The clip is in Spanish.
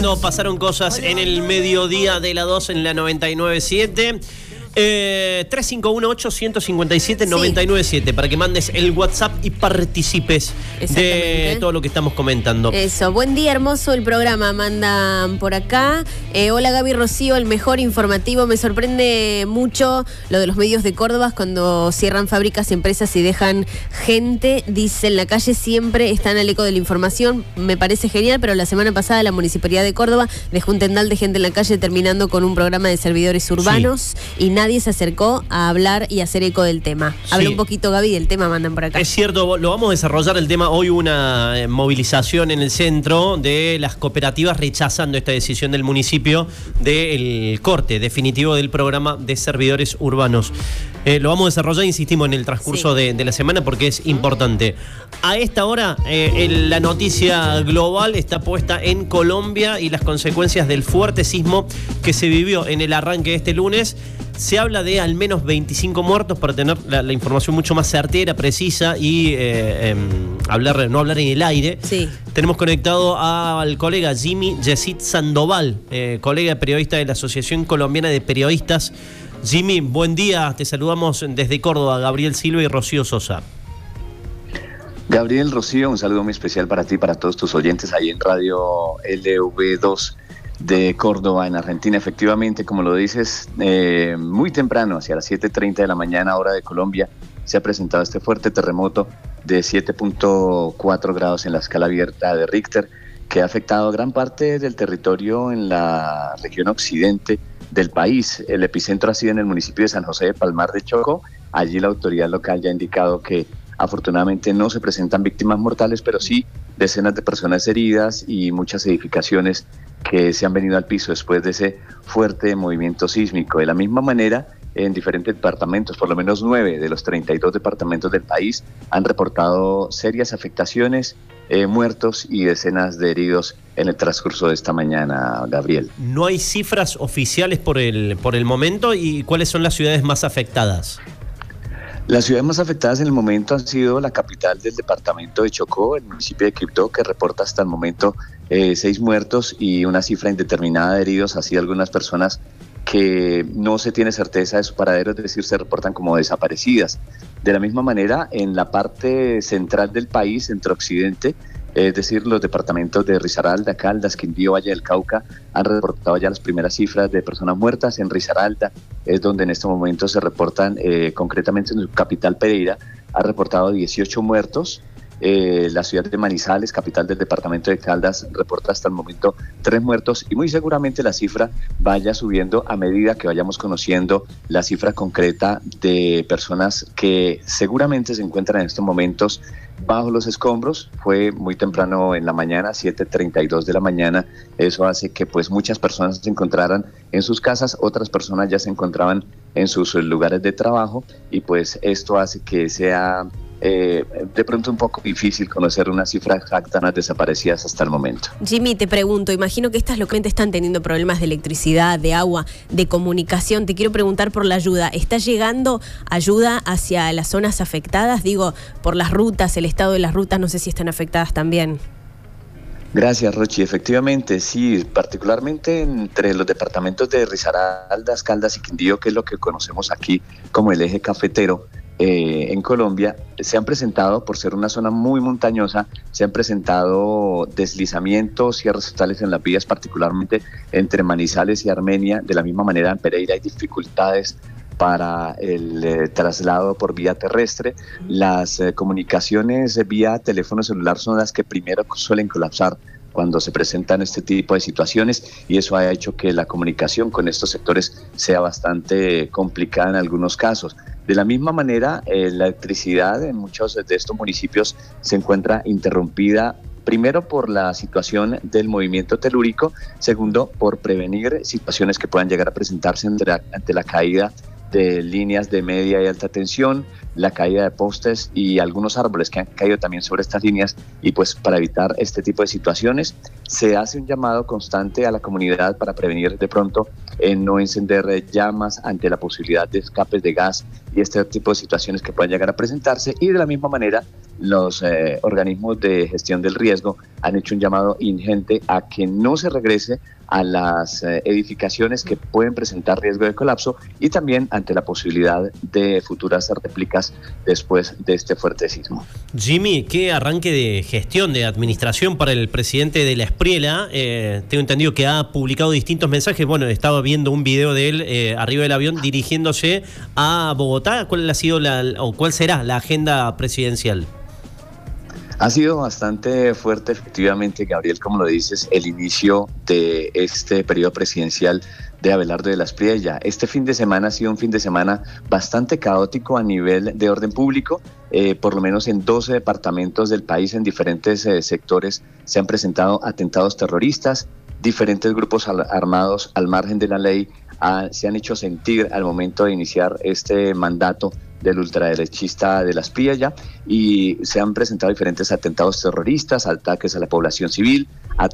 escuchando Pasaron Cosas en el mediodía de la 2 en la 99.7. 351-857-997 para que mandes el WhatsApp y participes de todo lo que estamos comentando. Eso, buen día, hermoso el programa, mandan por acá. Hola Gaby, Rocío, el mejor informativo. Me sorprende mucho lo de los medios de Córdoba cuando cierran fábricas, empresas y dejan gente. Dice, en la calle siempre están al eco de la información. Me parece genial, pero la semana pasada la Municipalidad de Córdoba dejó un tendal de gente en la calle terminando con un programa de servidores urbanos y nadie se acercó a hablar y hacer eco del tema. Habla un poquito, Gaby, del tema, mandan por acá. Es cierto, lo vamos a desarrollar el tema. Hoy hubo una movilización en el centro de las cooperativas rechazando esta decisión del municipio del corte definitivo del programa de servidores urbanos. Lo vamos a desarrollar, insistimos, en el transcurso de la semana porque es importante. A esta hora, la noticia global está puesta en Colombia y las consecuencias del fuerte sismo que se vivió en el arranque de este lunes. Se habla de al menos 25 muertos para tener la información mucho más certera, precisa y no hablar en el aire. Sí. Tenemos conectado al colega Jimmy Yesid Sandoval, colega periodista de la Asociación Colombiana de Periodistas. Jimmy, buen día. Te saludamos desde Córdoba, Gabriel Silva y Rocío Sosa. Gabriel, Rocío, un saludo muy especial para ti, para todos tus oyentes ahí en Radio LV2 de Córdoba, en Argentina. Efectivamente, como lo dices, muy temprano, hacia las 7:30 de la mañana, hora de Colombia, se ha presentado este fuerte terremoto de 7.4 grados en la escala abierta de Richter, que ha afectado gran parte del territorio en la región occidente del país. El epicentro ha sido en el municipio de San José de Palmar de Chocó. Allí la autoridad local ya ha indicado que afortunadamente no se presentan víctimas mortales, pero sí decenas de personas heridas y muchas edificaciones que se han venido al piso después de ese fuerte movimiento sísmico. De la misma manera, en diferentes departamentos, por lo menos 9 de los 32 departamentos del país han reportado serias afectaciones, muertos y decenas de heridos en el transcurso de esta mañana, Gabriel. No hay cifras oficiales por el momento. ¿Y cuáles son las ciudades más afectadas? Las ciudades más afectadas en el momento han sido la capital del departamento de Chocó, el municipio de Quibdó, que reporta hasta el momento 6 muertos y una cifra indeterminada de heridos, así algunas personas que no se tiene certeza de su paradero, es decir, se reportan como desaparecidas. De la misma manera, en la parte central del país, centro-occidente, es decir, los departamentos de Risaralda, Caldas, Quindío, Valle del Cauca, han reportado ya las primeras cifras de personas muertas. En Risaralda es donde en este momento se reportan, concretamente en su capital Pereira, ha reportado 18 muertos. La ciudad de Manizales, capital del departamento de Caldas, reporta hasta el momento 3 muertos y muy seguramente la cifra vaya subiendo a medida que vayamos conociendo la cifra concreta de personas que seguramente se encuentran en estos momentos bajo los escombros. Fue muy temprano en la mañana, 7:32 de la mañana. Eso hace que pues muchas personas se encontraran en sus casas, otras personas ya se encontraban en sus lugares de trabajo y pues esto hace que sea de pronto un poco difícil conocer una cifra exacta de las desaparecidas hasta el momento. Jimmy, te pregunto, imagino que estas localmente están teniendo problemas de electricidad, de agua, de comunicación. Te quiero preguntar por la ayuda. ¿Está llegando ayuda hacia las zonas afectadas? Digo, por las rutas, el estado de las rutas, no sé si están afectadas también. Gracias, Rochi. Efectivamente, sí, particularmente entre los departamentos de Risaralda, Caldas y Quindío, que es lo que conocemos aquí como el eje cafetero, en Colombia, se han presentado, por ser una zona muy montañosa, se han presentado deslizamientos, cierres totales en las vías, particularmente entre Manizales y Armenia. De la misma manera, en Pereira hay dificultades para el traslado por vía terrestre. Las comunicaciones vía teléfono celular son las que primero suelen colapsar cuando se presentan este tipo de situaciones, y eso ha hecho que la comunicación con estos sectores sea bastante complicada en algunos casos. De la misma manera, la electricidad en muchos de estos municipios se encuentra interrumpida, primero por la situación del movimiento telúrico, segundo por prevenir situaciones que puedan llegar a presentarse ante la caída de líneas de media y alta tensión, la caída de postes y algunos árboles que han caído también sobre estas líneas, y pues para evitar este tipo de situaciones se hace un llamado constante a la comunidad para prevenir de pronto no encender llamas ante la posibilidad de escapes de gas y este tipo de situaciones que puedan llegar a presentarse. Y de la misma manera los organismos de gestión del riesgo han hecho un llamado ingente a que no se regrese a las edificaciones que pueden presentar riesgo de colapso y también ante la posibilidad de futuras réplicas después de este fuerte sismo. Jimmy, qué arranque de gestión, de administración para el presidente de la Espriela. Tengo entendido que ha publicado distintos mensajes. Bueno, estaba viendo un video de él arriba del avión dirigiéndose a Bogotá. ¿Cuál ha sido cuál será la agenda presidencial? Ha sido bastante fuerte, efectivamente, Gabriel, como lo dices, el inicio de este periodo presidencial de Abelardo de la Espriella. Este fin de semana ha sido un fin de semana bastante caótico a nivel de orden público. Por lo menos en 12 departamentos del país, en diferentes sectores, se han presentado atentados terroristas. Diferentes grupos armados al margen de la ley se han hecho sentir al momento de iniciar este mandato del ultraderechista de la Espriella, y se han presentado diferentes atentados terroristas, ataques a la población civil,